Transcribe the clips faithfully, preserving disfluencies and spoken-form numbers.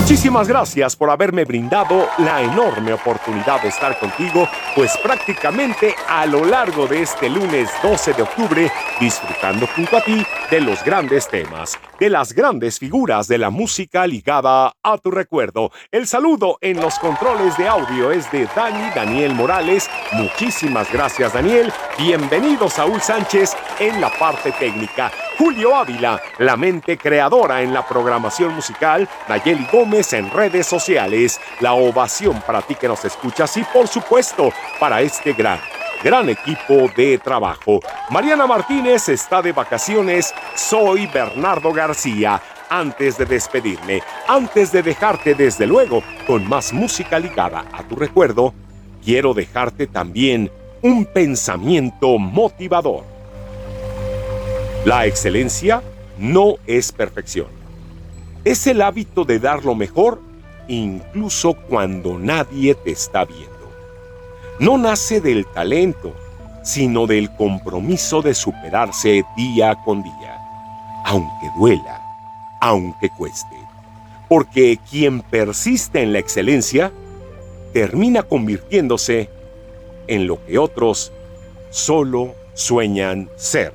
Muchísimas gracias por haberme brindado la enorme oportunidad de estar contigo, pues prácticamente a lo largo de este lunes doce de octubre, disfrutando junto a ti de los grandes temas, de las grandes figuras de la música ligada a tu recuerdo. El saludo en los controles de audio es de Dani Daniel Morales. Muchísimas gracias, Daniel. Bienvenido, Saúl Sánchez, en la parte técnica. Julio Ávila, la mente creadora en la programación musical. Nayeli Gómez en redes sociales. La ovación para ti que nos escuchas y, por supuesto, para este gran, gran equipo de trabajo. Mariana Martínez está de vacaciones. Soy Bernardo García. Antes de despedirme, antes de dejarte desde luego con más música ligada a tu recuerdo, quiero dejarte también un pensamiento motivador. La excelencia no es perfección. Es el hábito de dar lo mejor incluso cuando nadie te está viendo. No nace del talento, sino del compromiso de superarse día con día, aunque duela, aunque cueste. Porque quien persiste en la excelencia termina convirtiéndose en lo que otros solo sueñan ser.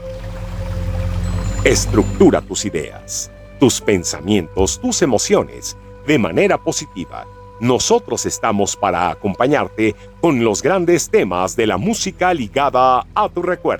Estructura tus ideas, tus pensamientos, tus emociones de manera positiva. Nosotros estamos para acompañarte con los grandes temas de la música ligada a tu recuerdo.